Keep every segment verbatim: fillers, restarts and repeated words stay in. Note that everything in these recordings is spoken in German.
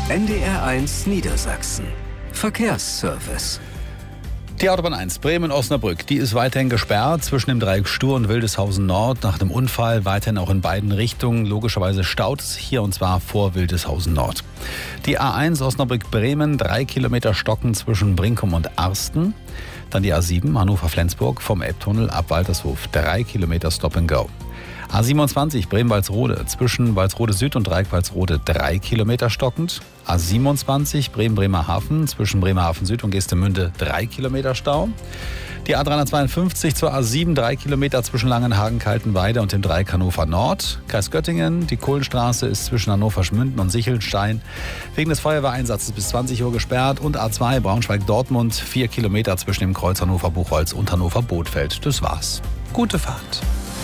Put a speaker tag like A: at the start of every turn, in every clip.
A: N D R eins Niedersachsen. Verkehrsservice.
B: Die Autobahn eins Bremen-Osnabrück, die ist weiterhin gesperrt zwischen dem Dreieck Stur und Wildeshausen Nord nach dem Unfall, weiterhin auch in beiden Richtungen. Logischerweise staut es hier und zwar vor Wildeshausen Nord. Die A eins Osnabrück-Bremen, drei Kilometer Stocken zwischen Brinkum und Arsten. Dann die A sieben Hannover-Flensburg vom Elbtunnel ab Waltershof, drei Kilometer Stop and Go. A siebenundzwanzig Bremen-Walsrode zwischen Walsrode Süd und Dreieck Walsrode drei Kilometer stockend. A siebenundzwanzig Bremen-Bremerhaven zwischen Bremerhaven Süd und Geestemünde drei Kilometer Stau. Die A dreihundertzweiundfünfzig zur A sieben drei Kilometer zwischen Langenhagen, Kaltenweide und dem Dreieck Hannover Nord. Kreis Göttingen, die Kohlenstraße ist zwischen Hannover-Schmünden und Sichelstein wegen des Feuerwehreinsatzes bis zwanzig Uhr gesperrt. Und A zwei Braunschweig-Dortmund vier Kilometer zwischen dem Kreuz Hannover-Buchholz und Hannover-Bothfeld. Das war's. Gute Fahrt.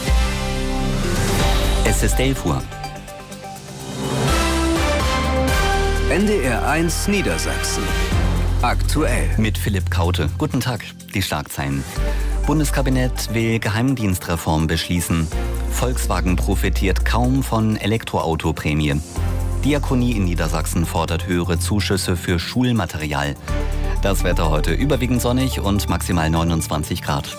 C: Es ist elf Uhr.
A: N D R eins Niedersachsen. Aktuell.
C: Mit Philipp Kaute. Guten Tag. Die Schlagzeilen. Bundeskabinett will Geheimdienstreform beschließen. Volkswagen profitiert kaum von Elektroautoprämie. Diakonie in Niedersachsen fordert höhere Zuschüsse für Schulmaterial. Das Wetter heute überwiegend sonnig und maximal neunundzwanzig Grad.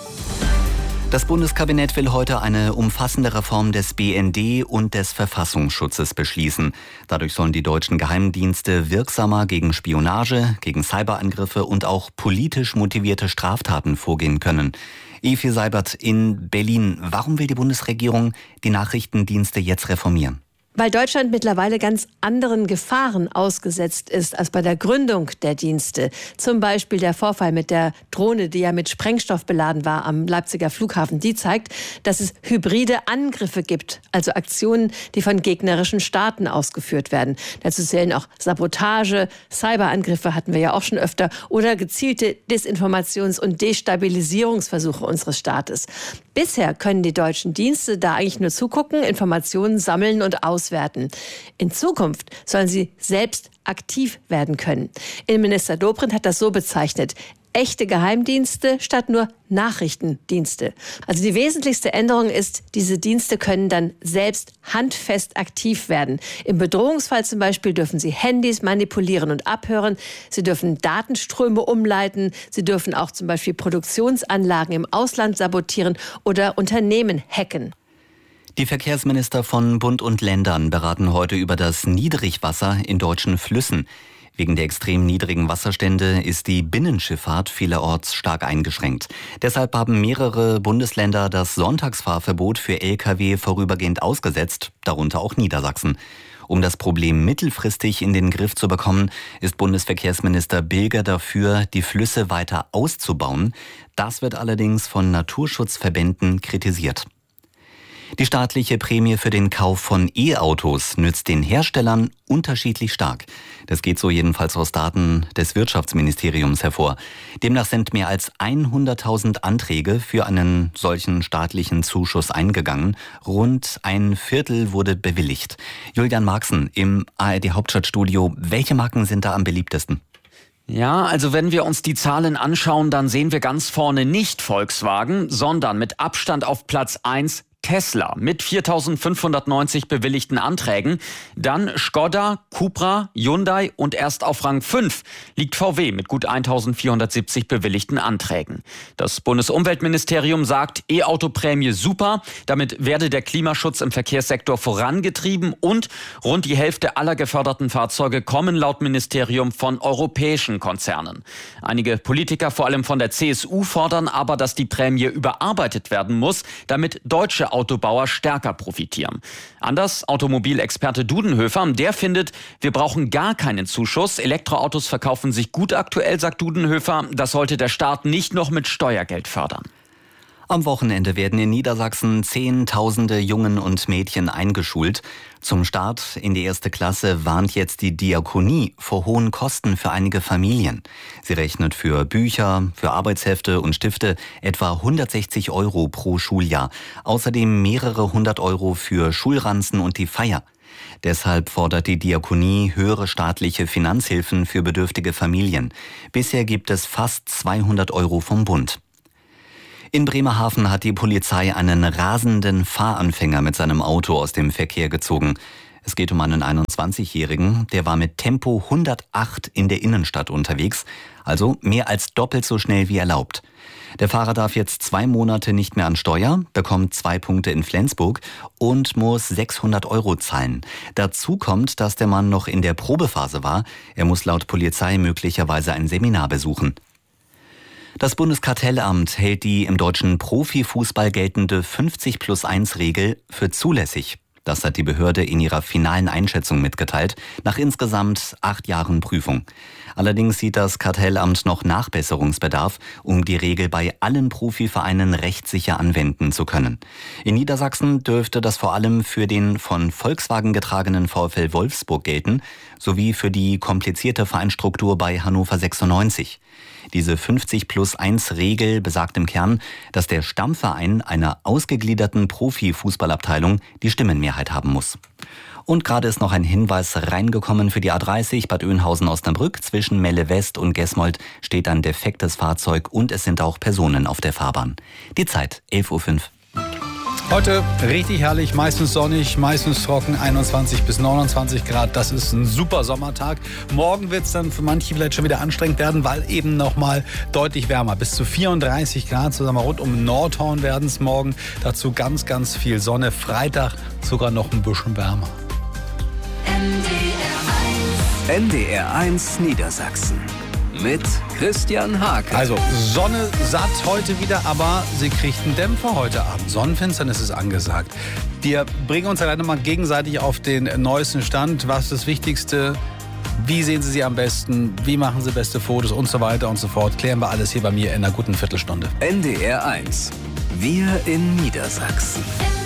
C: Das Bundeskabinett will heute eine umfassende Reform des B N D und des Verfassungsschutzes beschließen. Dadurch sollen die deutschen Geheimdienste wirksamer gegen Spionage, gegen Cyberangriffe und auch politisch motivierte Straftaten vorgehen können. Evi Seibert in Berlin. Warum will die Bundesregierung die Nachrichtendienste jetzt reformieren?
D: Weil Deutschland mittlerweile ganz anderen Gefahren ausgesetzt ist als bei der Gründung der Dienste. Zum Beispiel der Vorfall mit der Drohne, die ja mit Sprengstoff beladen war am Leipziger Flughafen. Die zeigt, dass es hybride Angriffe gibt, also Aktionen, die von gegnerischen Staaten ausgeführt werden. Dazu zählen auch Sabotage, Cyberangriffe hatten wir ja auch schon öfter, oder gezielte Desinformations- und Destabilisierungsversuche unseres Staates. Bisher können die deutschen Dienste da eigentlich nur zugucken, Informationen sammeln und auswerten. In Zukunft sollen sie selbst aktiv werden können. Innenminister Dobrindt hat das so bezeichnet: echte Geheimdienste statt nur Nachrichtendienste. Also die wesentlichste Änderung ist, diese Dienste können dann selbst handfest aktiv werden. Im Bedrohungsfall zum Beispiel dürfen sie Handys manipulieren und abhören. Sie dürfen Datenströme umleiten. Sie dürfen auch zum Beispiel Produktionsanlagen im Ausland sabotieren oder Unternehmen hacken.
C: Die Verkehrsminister von Bund und Ländern beraten heute über das Niedrigwasser in deutschen Flüssen. Wegen der extrem niedrigen Wasserstände ist die Binnenschifffahrt vielerorts stark eingeschränkt. Deshalb haben mehrere Bundesländer das Sonntagsfahrverbot für L K W vorübergehend ausgesetzt, darunter auch Niedersachsen. Um das Problem mittelfristig in den Griff zu bekommen, ist Bundesverkehrsminister Bilger dafür, die Flüsse weiter auszubauen. Das wird allerdings von Naturschutzverbänden kritisiert. Die staatliche Prämie für den Kauf von E-Autos nützt den Herstellern unterschiedlich stark. Das geht so jedenfalls aus Daten des Wirtschaftsministeriums hervor. Demnach sind mehr als hunderttausend Anträge für einen solchen staatlichen Zuschuss eingegangen. Rund ein Viertel wurde bewilligt. Julian Marxen im A R D Hauptstadtstudio. Welche Marken sind da am beliebtesten?
E: Ja, also wenn wir uns die Zahlen anschauen, dann sehen wir ganz vorne nicht Volkswagen, sondern mit Abstand auf Platz eins Tesla mit viertausendfünfhundertneunzig bewilligten Anträgen. Dann Skoda, Cupra, Hyundai und erst auf Rang fünf liegt V W mit gut eintausendvierhundertsiebzig bewilligten Anträgen. Das Bundesumweltministerium sagt, E-Auto-Prämie super. Damit werde der Klimaschutz im Verkehrssektor vorangetrieben und rund die Hälfte aller geförderten Fahrzeuge kommen laut Ministerium von europäischen Konzernen. Einige Politiker, vor allem von der C S U, fordern aber, dass die Prämie überarbeitet werden muss, damit deutsche Autobauer stärker profitieren. Anders Automobilexperte Dudenhöfer, der findet, wir brauchen gar keinen Zuschuss. Elektroautos verkaufen sich gut aktuell, sagt Dudenhöfer. Das sollte der Staat nicht noch mit Steuergeld fördern.
C: Am Wochenende werden in Niedersachsen Zehntausende Jungen und Mädchen eingeschult. Zum Start in die erste Klasse warnt jetzt die Diakonie vor hohen Kosten für einige Familien. Sie rechnet für Bücher, für Arbeitshefte und Stifte etwa hundertsechzig Euro pro Schuljahr. Außerdem mehrere hundert Euro für Schulranzen und die Feier. Deshalb fordert die Diakonie höhere staatliche Finanzhilfen für bedürftige Familien. Bisher gibt es fast zweihundert Euro vom Bund. In Bremerhaven hat die Polizei einen rasenden Fahranfänger mit seinem Auto aus dem Verkehr gezogen. Es geht um einen einundzwanzigjährigen, der war mit Tempo hundertacht in der Innenstadt unterwegs, also mehr als doppelt so schnell wie erlaubt. Der Fahrer darf jetzt zwei Monate nicht mehr an Steuer, bekommt zwei Punkte in Flensburg und muss sechshundert Euro zahlen. Dazu kommt, dass der Mann noch in der Probephase war. Er muss laut Polizei möglicherweise ein Seminar besuchen. Das Bundeskartellamt hält die im deutschen Profifußball geltende fünfzig plus eins Regel für zulässig. Das hat die Behörde in ihrer finalen Einschätzung mitgeteilt, nach insgesamt acht Jahren Prüfung. Allerdings sieht das Kartellamt noch Nachbesserungsbedarf, um die Regel bei allen Profivereinen rechtssicher anwenden zu können. In Niedersachsen dürfte das vor allem für den von Volkswagen getragenen VfL Wolfsburg gelten, sowie für die komplizierte Vereinsstruktur bei Hannover sechsundneunzig. Diese fünfzig plus eins Regel besagt im Kern, dass der Stammverein einer ausgegliederten Profifußballabteilung die Stimmenmehrheit haben muss. Und gerade ist noch ein Hinweis reingekommen für die A dreißig Bad Oeynhausen-Osnabrück. Zwischen Melle West und Gesmold steht ein defektes Fahrzeug und es sind auch Personen auf der Fahrbahn. Die Zeit elf Uhr fünf.
B: Heute richtig herrlich, meistens sonnig, meistens trocken, einundzwanzig bis neunundzwanzig Grad. Das ist ein super Sommertag. Morgen wird es dann für manche vielleicht schon wieder anstrengend werden, weil eben noch mal deutlich wärmer. Bis zu vierunddreißig Grad, so sagen wir, rund um Nordhorn werden es morgen. Dazu ganz, ganz viel Sonne. Freitag sogar noch ein bisschen wärmer.
A: N D R eins Niedersachsen mit Christian Hake.
B: Also Sonne satt heute wieder, aber sie kriegt einen Dämpfer heute Abend. Sonnenfinsternis ist angesagt. Wir bringen uns alleine mal gegenseitig auf den neuesten Stand. Was ist das Wichtigste? Wie sehen Sie sie am besten? Wie machen Sie beste Fotos und so weiter und so fort? Klären wir alles hier bei mir in einer guten Viertelstunde.
A: N D R eins. Wir in Niedersachsen.